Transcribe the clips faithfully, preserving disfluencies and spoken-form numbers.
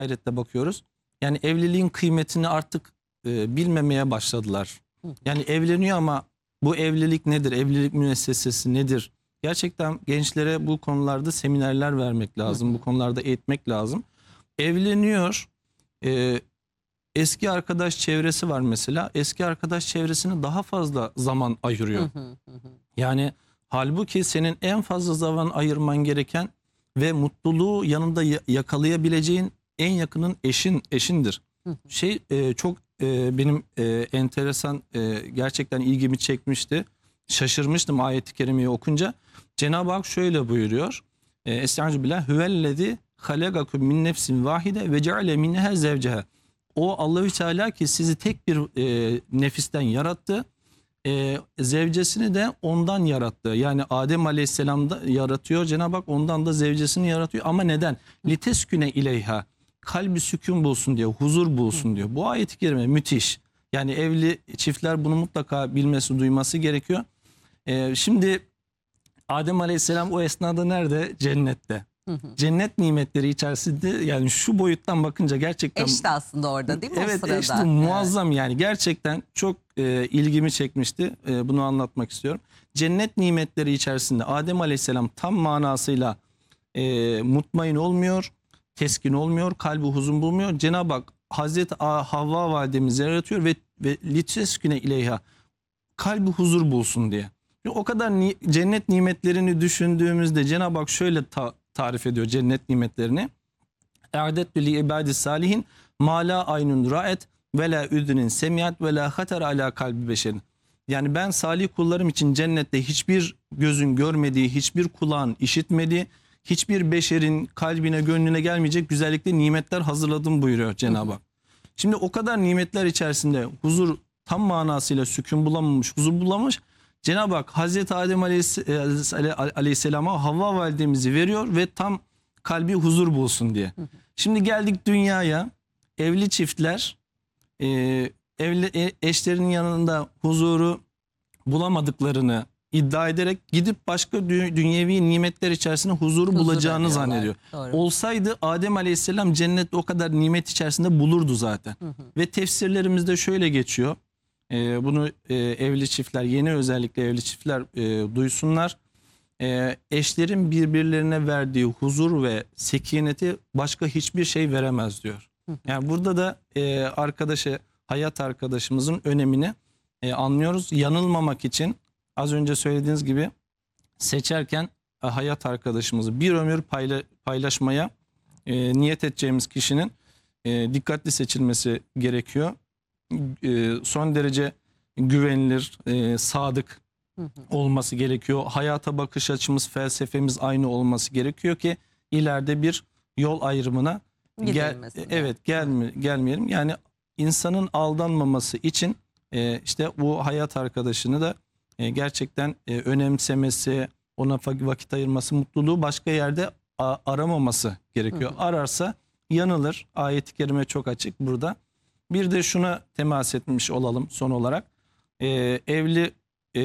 hayretle bakıyoruz. Yani evliliğin kıymetini artık e, bilmemeye başladılar. Yani evleniyor ama bu evlilik nedir? Evlilik müessesesi nedir? Gerçekten gençlere bu konularda seminerler vermek lazım. Hı hı. Bu konularda eğitmek lazım. Evleniyor. E, eski arkadaş çevresi var mesela. Eski arkadaş çevresine daha fazla zaman ayırıyor. Hı hı, hı hı. Yani halbuki senin en fazla zaman ayırman gereken ve mutluluğu yanında ya- yakalayabileceğin en yakının eşin eşindir. Hı hı. Şey e, çok e, benim e, enteresan e, gerçekten ilgimi çekmişti. Şaşırmıştım ayet-i kerimeyi okunca. Cenab-ı Hak şöyle buyuruyor. E, Estağfirullah. Huvellezî halagakum min nefsin vahide ve ceale minha zevceha. O Allahü Teala ki sizi tek bir e, nefisten yarattı. E, zevcesini de ondan yarattı. Yani Adem Aleyhisselam'da yaratıyor. Cenab-ı Hak ondan da zevcesini yaratıyor. Ama neden? Litesküne ileyha. Kalbi sükun bulsun diyor. Huzur bulsun diyor. Bu ayet-i kerime müthiş. Yani evli çiftler bunu mutlaka bilmesi, duyması gerekiyor. E, şimdi Adem Aleyhisselam o esnada nerede? Cennette. Hı hı. Cennet nimetleri içerisinde, yani şu boyuttan bakınca gerçekten... Eş de aslında orada değil mi o Evet, sırada? eşli muazzam yani gerçekten çok e, ilgimi çekmişti. E, bunu anlatmak istiyorum. Cennet nimetleri içerisinde Adem Aleyhisselam tam manasıyla e, mutmain olmuyor, teskin olmuyor, kalbi huzun bulmuyor. Cenab-ı Hak Hazreti Havva validemizi yaratıyor ve, ve litesküne ileyha, kalbi huzur bulsun diye. O kadar ni cennet nimetlerini düşündüğümüzde Cenab-ı Hak şöyle ta tarif ediyor cennet nimetlerini. E'dettu li ibadis salihin ma la aynun ra'et ve la üdünün semiyat ve la hatar ala kalbi beşerin. Yani ben salih kullarım için cennette hiçbir gözün görmediği, hiçbir kulağın işitmediği, hiçbir beşerin kalbine, gönlüne gelmeyecek güzellikte nimetler hazırladım buyuruyor Cenab-ı Hak. Şimdi o kadar nimetler içerisinde huzur tam manasıyla sükun bulamamış, huzur bulamamış. Cenab-ı Hak Hazreti Adem Aleyhisselam'a Havva validemizi veriyor ve tam kalbi huzur bulsun diye. Şimdi geldik dünyaya, evli çiftler e, evli e, eşlerinin yanında huzuru bulamadıklarını iddia ederek gidip başka dü dünyevi nimetler içerisinde huzuru Huzur bulacağını arıyorlar. zannediyor. Doğru. Olsaydı Adem Aleyhisselam cennette o kadar nimet içerisinde bulurdu zaten. Hı hı. Ve tefsirlerimizde şöyle geçiyor. E, bunu e, evli çiftler, yeni özellikle evli çiftler e, duysunlar. E, eşlerin birbirlerine verdiği huzur ve sekineti başka hiçbir şey veremez diyor. Yani burada da e, arkadaşı, hayat arkadaşımızın önemini e, anlıyoruz. Yanılmamak için az önce söylediğiniz gibi seçerken e, hayat arkadaşımızı bir ömür payla, paylaşmaya e, niyet edeceğimiz kişinin e, dikkatli seçilmesi gerekiyor. E, son derece güvenilir, e, sadık olması gerekiyor. Hayata bakış açımız, felsefemiz aynı olması gerekiyor ki ileride bir yol ayrımına gel, Gidilmesin evet gelme, gelmeyelim. Yani insanın aldanmaması için e, işte bu hayat arkadaşını da e, gerçekten e, önemsemesi, ona vakit ayırması, mutluluğu başka yerde a, aramaması gerekiyor. Hı hı. Ararsa yanılır. Ayet-i kerime çok açık burada. Bir de şuna temas etmiş olalım son olarak. E, evli e,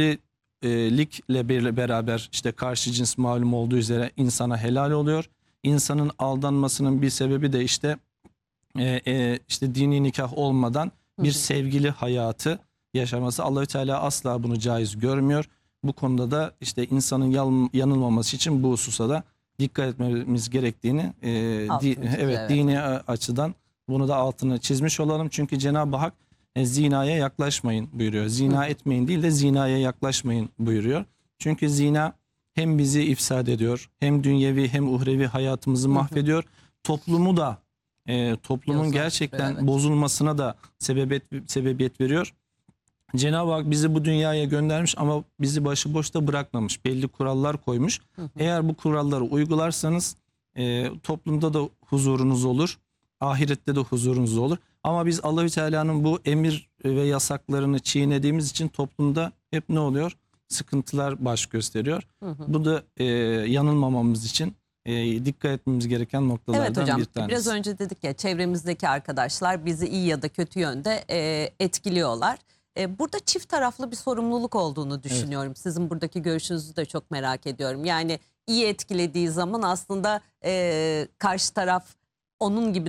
evlilikle bir- beraber işte karşı cins malum olduğu üzere insana helal oluyor. İnsanın aldanmasının bir sebebi de işte e, e, işte dini nikah olmadan bir Hı hı. sevgili hayatı yaşaması. Allahü Teala asla bunu caiz görmüyor. Bu konuda da işte insanın yan- yanılmaması için bu hususa da dikkat etmemiz gerektiğini e, Altını di- çiziyor, evet, evet. dini açıdan bunu da altını çizmiş olalım. Çünkü Cenab-ı Hak e, zinaya yaklaşmayın buyuruyor. Zina Hı. etmeyin değil de zinaya yaklaşmayın buyuruyor. Çünkü zina hem bizi ifsad ediyor, hem dünyevi hem uhrevi hayatımızı Hı hı. mahvediyor. Toplumu da e, toplumun Yozlaştırıyor, gerçekten evet. bozulmasına da sebebiyet, sebebiyet veriyor. Cenab-ı Hak bizi bu dünyaya göndermiş ama bizi başıboş da bırakmamış. Belli kurallar koymuş. Hı hı. Eğer bu kuralları uygularsanız e, toplumda da huzurunuz olur. Ahirette de huzurunuz olur. Ama biz Allahü Teala'nın bu emir ve yasaklarını çiğnediğimiz için toplumda hep ne oluyor? Sıkıntılar baş gösteriyor. Hı hı. Bu da e, yanılmamamız için e, dikkat etmemiz gereken noktalardan Evet hocam, bir tanesi. biraz önce dedik ya, çevremizdeki arkadaşlar bizi iyi ya da kötü yönde e, etkiliyorlar. E, burada çift taraflı bir sorumluluk olduğunu düşünüyorum. Sizin buradaki görüşünüzü de çok merak ediyorum. Yani iyi etkilediği zaman aslında e, karşı taraf onun gibi